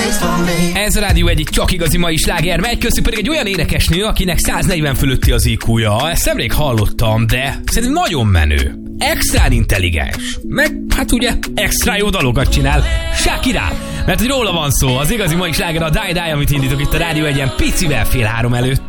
Ez a Rádió egyik csak igazi mai sláger, megy köztük pedig egy olyan énekesnő, akinek 140 fölötti az IQ-ja. Ezt nemrég hallottam, de szerintem nagyon menő. Extrán intelligens. Meg, hát ugye, extra jó dalokat csinál. Shakira. Mert hogy róla van szó, az igazi mai sláger a Die Die, amit indítok itt a Rádió egyen picivel 2:30 előtt.